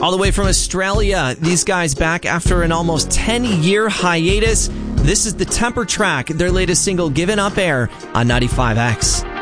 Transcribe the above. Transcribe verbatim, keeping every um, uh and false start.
All the way from Australia, these guys back after an almost ten-year hiatus. This is the Temper Track, their latest single, Given Up Air, on ninety-five X.